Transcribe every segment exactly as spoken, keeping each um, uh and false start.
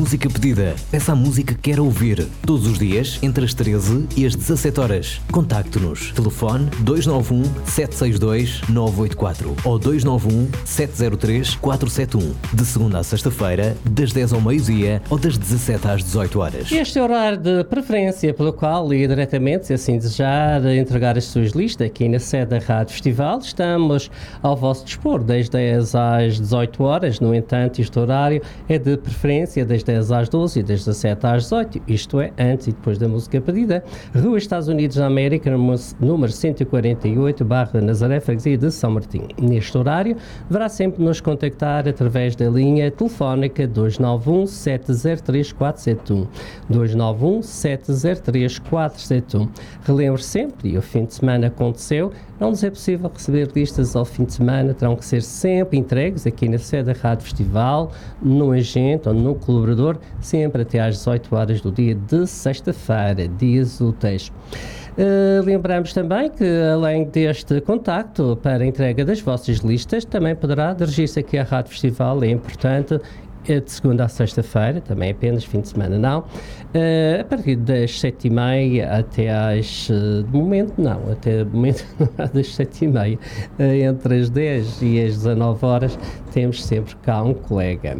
Música Pedida. Peça a música que quer ouvir. Todos os dias, entre as treze e as dezassete horas. Contacte-nos. Telefone dois nove um, sete seis dois, nove oito quatro ou dois nove um, sete zero três, quatro sete um. De segunda a sexta-feira, das dez ao meio-dia ou das dezassete às dezoito horas. Este é o horário de preferência pelo qual liga diretamente, se assim desejar, entregar as suas listas aqui na sede da Rádio Festival. Estamos ao vosso dispor das dez às dezoito horas. No entanto, este horário é de preferência das dez às doze e das dezassete às dezoito, isto é, antes e depois da música pedida. Rua Estados Unidos da América, número cento e quarenta e oito, Barra Nazaré, freguesia de São Martinho. Neste horário, deverá sempre nos contactar através da linha telefónica dois nove um, sete zero três, quatro sete um. dois nove um, sete zero três, quatro sete um. Relembre sempre, e o fim de semana aconteceu, não nos é possível receber listas ao fim de semana, terão que ser sempre entregues aqui na sede da Rádio Festival, no agente ou no colaborador, sempre até às dezoito horas do dia de sexta-feira, dias úteis. Uh, lembramos também que, além deste contacto para a entrega das vossas listas, também poderá dirigir-se aqui à Rádio Festival, é importante, de segunda a sexta-feira, também apenas fim de semana não, uh, a partir das sete e meia até às, uh, de momento não, até de momento das sete e meia, uh, entre as dez e as dezanove horas, temos sempre cá um colega.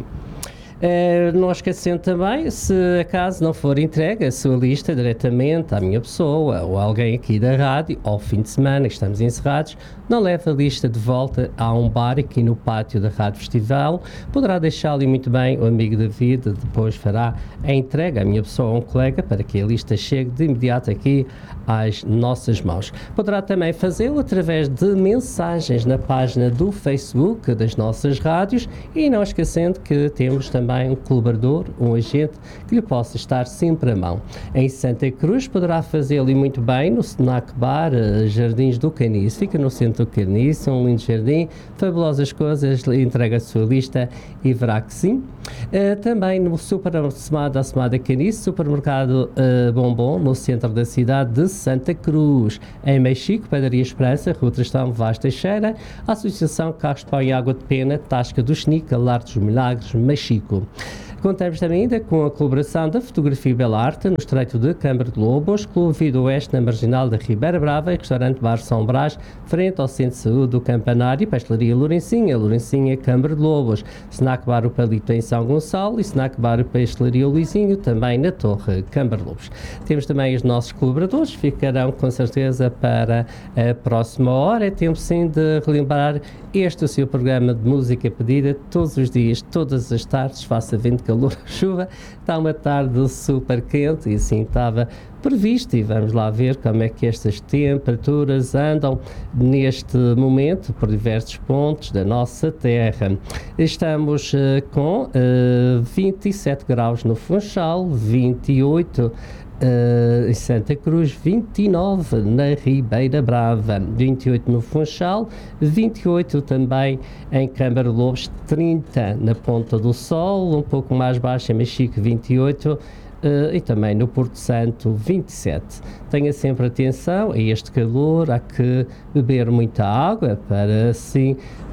Uh, não esquecendo também, se acaso não for entregue a sua lista diretamente à minha pessoa ou a alguém aqui da rádio, ao fim de semana que estamos encerrados, não leve a lista de volta a um bar aqui no pátio da Rádio Festival, poderá deixá-lo muito bem o amigo David, depois fará a entrega à minha pessoa ou a um colega para que a lista chegue de imediato aqui às nossas mãos. Poderá também fazê-lo através de mensagens na página do Facebook das nossas rádios e não esquecendo que temos também também um colaborador, um agente que lhe possa estar sempre à mão. Em Santa Cruz poderá fazê-lo muito bem no Snack Bar Jardins do Caniço. Fica no centro do Caniço, um lindo jardim, fabulosas coisas, entrega a sua lista e verá que sim. Uh, também no supermercado da Semada Caniço, supermercado uh, Bombom, no centro da cidade de Santa Cruz. Em Mexico, Padaria Esperança, Rua Tristão Vaz Teixeira, Associação Carros de Pão e Água de Pena, Tasca do Xnica, Lar dos Milagres, Mexico. Contamos também ainda com a colaboração da Fotografia Bela Arte no Estreito de Câmara de Lobos, Clube Vida Oeste na Marginal da Ribeira Brava e Restaurante Bar São Brás, frente ao Centro de Saúde do Campanário, Pastelaria Lourencinha, Lourencinha, Câmara de Lobos, Snack Bar O Palito em São Gonçalo e Snack Bar Pastelaria Luizinho, também na Torre Câmara de Lobos. Temos também os nossos colaboradores, ficarão com certeza para a próxima hora. É tempo sim de relembrar este o seu programa de música pedida todos os dias, todas as tardes, faça vento, calor, chuva. Está uma tarde super quente e assim estava previsto e vamos lá ver como é que estas temperaturas andam neste momento por diversos pontos da nossa terra. Estamos uh, com uh, vinte e sete graus no Funchal, vinte e oito Uh, em Santa Cruz, vinte e nove na Ribeira Brava, vinte e oito no Funchal, vinte e oito também em Câmara de Lobos, trinta na Ponta do Sol, um pouco mais baixo em Mexico, vinte e oito. Uh, e também no Porto Santo, vinte e sete. Tenha sempre atenção a este calor, há que beber muita água para assim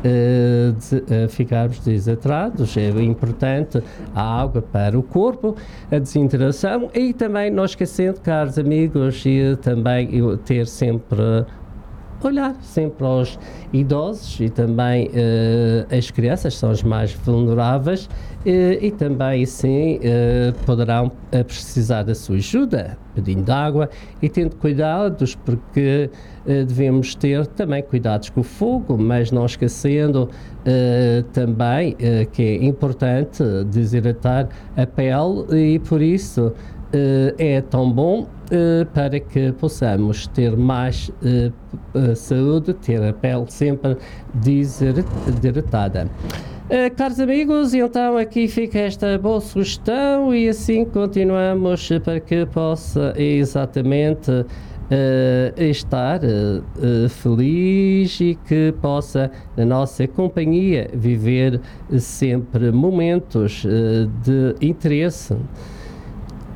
uh, de, uh, ficarmos desidratados. É importante a água para o corpo, a desidratação e também não esquecendo, caros amigos, e também eu ter sempre olhar sempre aos idosos e também uh, as crianças são as mais vulneráveis uh, e também sim uh, poderão uh, precisar da sua ajuda, pedindo água e tendo cuidados porque uh, devemos ter também cuidados com o fogo, mas não esquecendo uh, também uh, que é importante desidratar a pele e por isso Uh, é tão bom uh, para que possamos ter mais uh, uh, saúde, ter a pele sempre desidratada. Uh, caros amigos, então aqui fica esta boa sugestão e assim continuamos para que possa exatamente uh, estar uh, uh, feliz e que possa, na nossa companhia, viver sempre momentos uh, de interesse.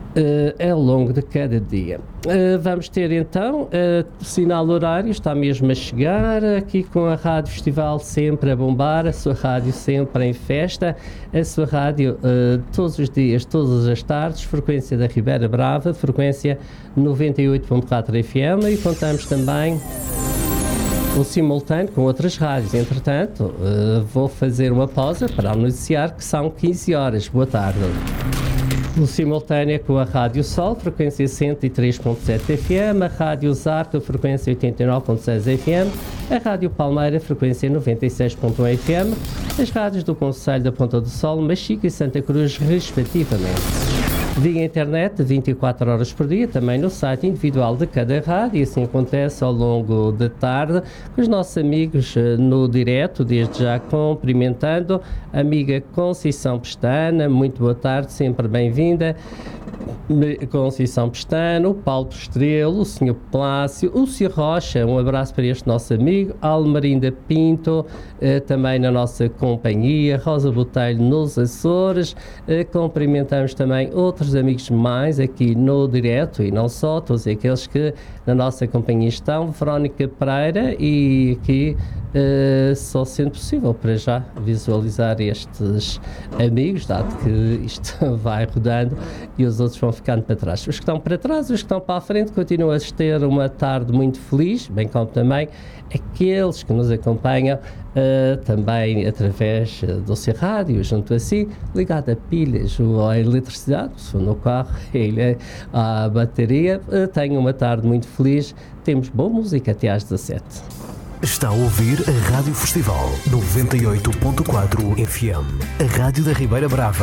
uh, ao longo de cada dia. Uh, vamos ter então uh, o sinal horário, está mesmo a chegar, aqui com a Rádio Festival sempre a bombar, a sua rádio sempre em festa, a sua rádio uh, todos os dias, todas as tardes, frequência da Ribeira Brava, frequência noventa e oito ponto quatro F M, e contamos também o simultâneo com outras rádios. Entretanto, uh, vou fazer uma pausa para anunciar que são quinze horas. Boa tarde. O simultâneo é com a Rádio Sol, frequência cento e três ponto sete F M, a Rádio Zarca, frequência oitenta e nove ponto seis F M, a Rádio Palmeira, frequência noventa e seis ponto um F M, as rádios do Concelho da Ponta do Sol, Machico e Santa Cruz, respectivamente. Via internet, vinte e quatro horas por dia, também no site individual de cada rádio, e assim acontece ao longo da tarde, com os nossos amigos no direto, desde já cumprimentando a amiga Conceição Pestana. Muito boa tarde, sempre bem-vinda. Conceição Pestana, o Paulo Estrelo, o senhor Plácio, o senhor Rocha, um abraço para este nosso amigo, Almerinda Pinto, eh, também na nossa companhia, Rosa Botelho nos Açores, eh, cumprimentamos também outros amigos mais aqui no direto, e não só, todos aqueles que na nossa companhia estão, Verónica Pereira, e aqui Uh, só sendo possível para já visualizar estes amigos, dado que isto vai rodando e os outros vão ficando para trás. Os que estão para trás, os que estão para a frente, continuam a ter uma tarde muito feliz, bem como também aqueles que nos acompanham uh, também através uh, do seu rádio, junto a si, ligado a pilhas ou a eletricidade, se for no carro, ele à bateria. Uh, tenham uma tarde muito feliz, temos boa música até às dezassete. Está a ouvir a Rádio Festival noventa e oito ponto quatro F M, a rádio da Ribeira Brava.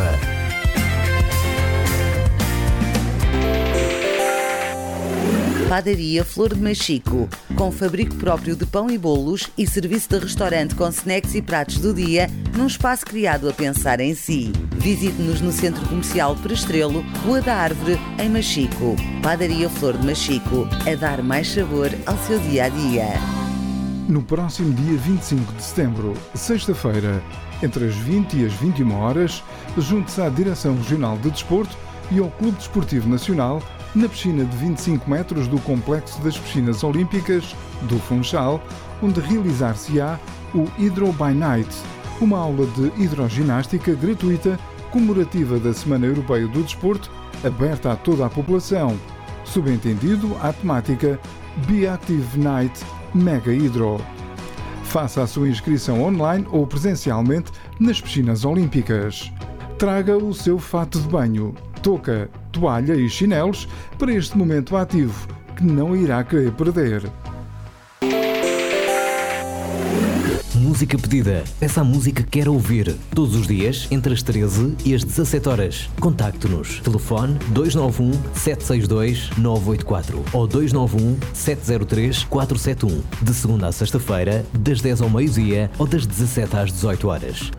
Padaria Flor de Machico, com fabrico próprio de pão e bolos e serviço de restaurante com snacks e pratos do dia, num espaço criado a pensar em si. Visite-nos no Centro Comercial Prestrelo, Rua da Árvore, em Machico. Padaria Flor de Machico, a dar mais sabor ao seu dia-a-dia. No próximo dia vinte e cinco de setembro, sexta-feira, entre as vinte e as vinte e uma horas, junte-se à Direção Regional de Desporto e ao Clube Desportivo Nacional, na piscina de vinte e cinco metros do Complexo das Piscinas Olímpicas do Funchal, onde realizar-se-á o Hydro by Night, uma aula de hidroginástica gratuita comemorativa da Semana Europeia do Desporto, aberta a toda a população. Subentendido à temática Be Active Night Mega Hydro. Faça a sua inscrição online ou presencialmente nas piscinas olímpicas. Traga o seu fato de banho, touca, toalha e chinelos para este momento ativo que não irá querer perder. Música pedida. Essa música que quer ouvir. Todos os dias, entre as treze e as dezassete horas. Contacte-nos. Telefone dois nove um, sete seis dois, nove oito quatro ou dois nove um, sete zero três, quatro sete um. De segunda a sexta-feira, das dez ao meio-dia ou das dezassete às dezoito horas.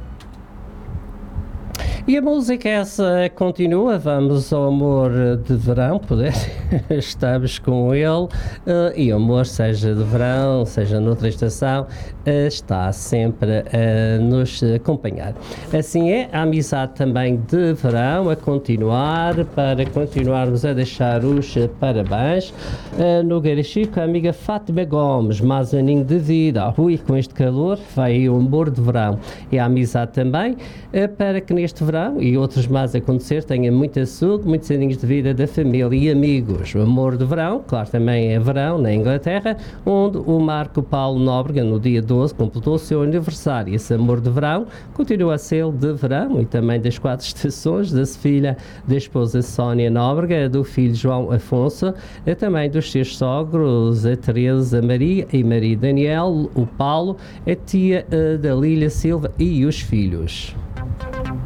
E a música essa continua, vamos ao amor de verão, poder, estamos com ele, uh, e o amor, seja de verão, seja noutra estação, uh, está sempre a nos acompanhar. Assim é, a amizade também de verão a continuar, para continuarmos a deixar os parabéns. Uh, no Garachico, a amiga Fátima Gomes, mais um aninho de vida, ui, com este calor, vai aí o amor de verão. E a amizade também, uh, para que neste verão e outros mais a acontecer, tenha muita saúde, muitos aninhos de vida da família e amigos. O amor de verão, claro, também é verão na Inglaterra, onde o Marco Paulo Nóbrega, no dia doze, completou o seu aniversário. Esse amor de verão continua a ser de verão e também das quatro estações, da filha da esposa Sónia Nóbrega, do filho João Afonso, e também dos seus sogros, a Teresa, a Maria e Maria Daniel, o Paulo, a tia da Lília Silva e os filhos.